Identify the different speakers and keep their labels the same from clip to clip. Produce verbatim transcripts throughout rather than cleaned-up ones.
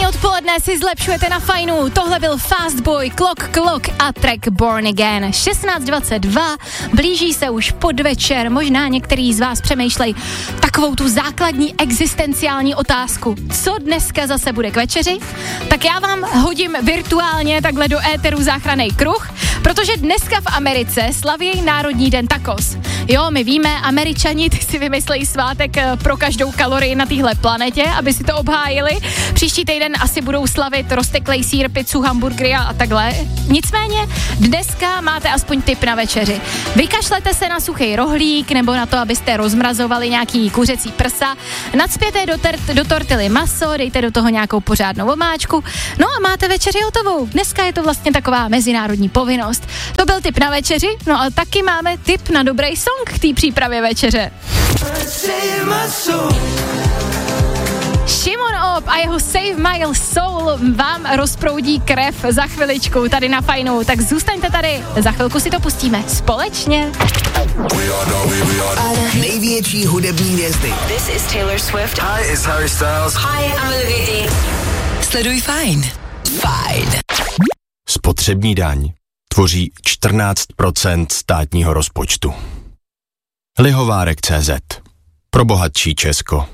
Speaker 1: Pondělní odpoledne si zlepšujete na fajnu. Tohle byl Fast Boy, Clock Clock a track Born Again. šestnáct dvacet dva, blíží se už podvečer. Možná některý z vás přemýšlej takovou tu základní existenciální otázku. Co dneska zase bude k večeři? Tak já vám hodím virtuálně takhle do éteru záchranný kruh, protože dneska v Americe slaví Národní den tacos. Jo, my víme, Američani ty si vymyslejí svátek pro každou kalorii na téhle planetě, aby si to obhájili. Příští týden asi budou slavit rozteklej sýr, pizzu, hamburgery a takhle. Nicméně dneska máte aspoň tip na večeři. Vykašlete se na suchý rohlík nebo na to, abyste rozmrazovali nějaký kuřecí prsa, nacpěte do, ter- do tortily maso, dejte do toho nějakou pořádnou omáčku, no a máte večeři hotovou. Dneska je to vlastně taková mezinárodní povinnost. To byl tip na večeři, no a taky máme tip na dobrý song k té přípravě večeře. Šimon Ob a jeho Save My Soul vám rozproudí krev za chviličku tady na Fajnu, tak zůstaňte tady, za chvilku si to pustíme společně.
Speaker 2: Největší hudební hvězdy.
Speaker 3: This is Taylor Swift.
Speaker 4: Hi, it's Harry Styles.
Speaker 3: Hi, I'm Olivia Dean.
Speaker 2: Sleduj Fajn. Fajn.
Speaker 5: Spotřební daň tvoří čtrnáct procent státního rozpočtu. Lihovárek tečka cé zet. Pro bohatší Česko.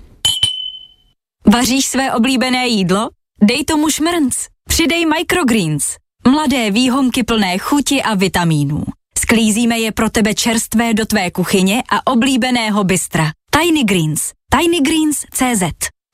Speaker 6: Vaříš své oblíbené jídlo? Dej tomu šmrnc. Přidej microgreens. Mladé výhonky plné chuti a vitamínů. Sklízíme je pro tebe čerstvé do tvé kuchyně a oblíbeného bystra. Tiny Greens. tiny greens tečka cé zet.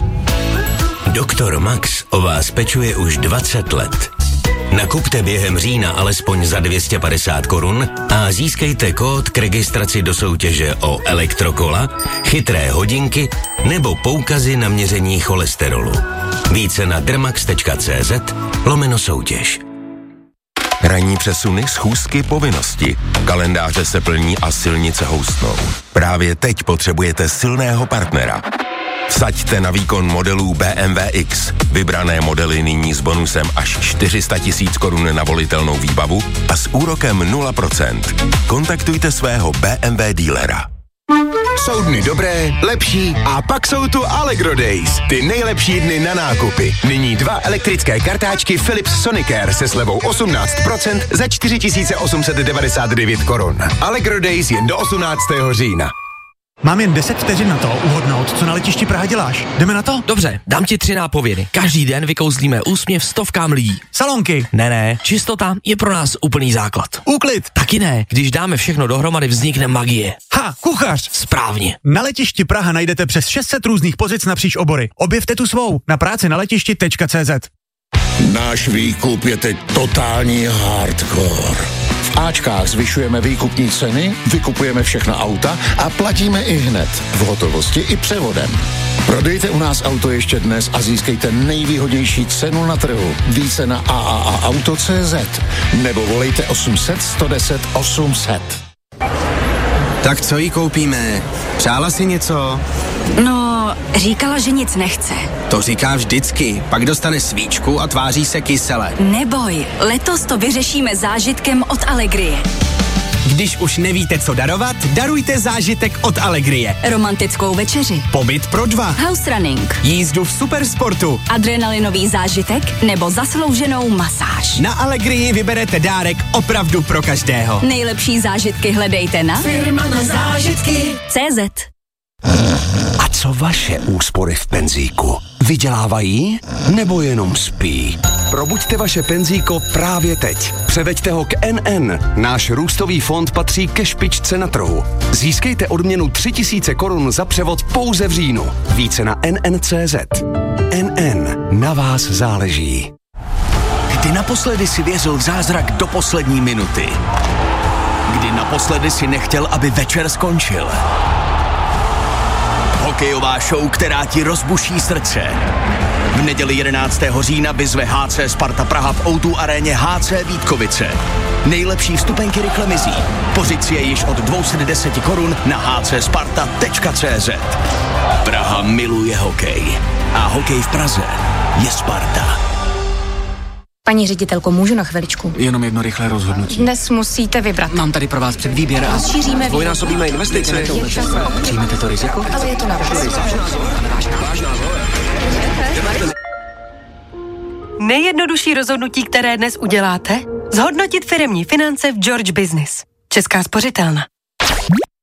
Speaker 7: Doktor Max o vás pečuje už dvacet let. Nakupte během října alespoň za dvě stě padesát korun a získejte kód k registraci do soutěže o elektrokola, chytré hodinky nebo poukazy na měření cholesterolu. Více na dermax tečka cé zet lomeno soutěž.
Speaker 8: Ranní přesuny, schůzky, povinnosti. Kalendáře se plní a silnice houstnou. Právě teď potřebujete silného partnera. Vsaďte na výkon modelů bé em vé X. Vybrané modely nyní s bonusem až čtyři sta tisíc korun na volitelnou výbavu a s úrokem nula procent. Kontaktujte svého bé em vé dílera.
Speaker 9: Jsou dny dobré, lepší a pak jsou tu Allegro Days. Ty nejlepší dny na nákupy. Nyní dva elektrické kartáčky Philips Sonicare se slevou osmnáct procent za čtyři tisíce osm set devadesát devět korun. Allegro Days jen do osmnáctého října.
Speaker 10: Mám jen deset vteřin na to uhodnout, co na letišti Praha děláš. Jdeme na to?
Speaker 11: Dobře, dám ti tři nápovědy. Každý den vykouzlíme úsměv stovkám lidí.
Speaker 10: Salonky.
Speaker 11: Ne, ne, čistota je pro nás úplný základ.
Speaker 10: Úklid.
Speaker 11: Taky ne, když dáme všechno dohromady, vznikne magie.
Speaker 10: Ha, kuchař.
Speaker 11: Správně.
Speaker 10: Na letišti Praha najdete přes šest set různých pozic napříč obory. Objevte tu svou na práci na letišti tečka cé zet.
Speaker 12: Náš výkup je teď totální hardcore. V Ačkách zvyšujeme výkupní ceny, vykupujeme všechna auta a platíme i hned, v hotovosti i převodem. Prodejte u nás auto ještě dnes a získejte nejvýhodnější cenu na trhu. Více na a a a auto tečka cé zet nebo volejte osm set, sto deset, osm set.
Speaker 4: Tak co jí koupíme? Přála si něco?
Speaker 6: No, říkala, že nic nechce.
Speaker 4: To říká vždycky, pak dostane svíčku a tváří se kysele.
Speaker 6: Neboj, letos to vyřešíme zážitkem od Allegrie.
Speaker 4: Když už nevíte, co darovat, darujte zážitek od Allegrie.
Speaker 6: Romantickou večeři.
Speaker 4: Pobyt pro dva.
Speaker 6: House running.
Speaker 4: Jízdu v supersportu.
Speaker 6: Adrenalinový zážitek nebo zaslouženou masáž.
Speaker 4: Na Allegrii vyberete dárek opravdu pro každého.
Speaker 6: Nejlepší zážitky hledejte na
Speaker 3: Firma na zážitky.
Speaker 6: cé zet.
Speaker 7: A co vaše úspory v penzíku? Vydělávají nebo jenom spí?
Speaker 13: Probuďte vaše penzíko právě teď. Převeďte ho k N N. Náš růstový fond patří ke špičce na trhu. Získejte odměnu tři tisíce korun za převod pouze v říjnu. Více na N N tečka cé zet. N N. Na vás záleží.
Speaker 7: Kdy naposledy si věřil v zázrak do poslední minuty? Kdy naposledy si nechtěl, aby večer skončil? Hokejová show, která ti rozbuší srdce. V neděli jedenáctého října vyzve H C Sparta Praha v O dva aréně H C Vítkovice. Nejlepší vstupenky rychle mizí. Pořiď si je již od dvě stě deset korun na h c sparta tečka cé zet. Praha miluje hokej. A hokej v Praze je Sparta.
Speaker 14: Paní ředitelko, můžu na chviličku?
Speaker 15: Jenom jedno rychlé rozhodnutí.
Speaker 14: Dnes musíte vybrat.
Speaker 15: Mám tady pro vás předvýběr a
Speaker 14: šíříme
Speaker 15: dvojnásobíme investice. Přijmete to riziko?
Speaker 14: Ale je to na vás.
Speaker 16: nejjednodušší rozhodnutí, které dnes uděláte? Zhodnotit firemní finance v George Business. Česká spořitelna.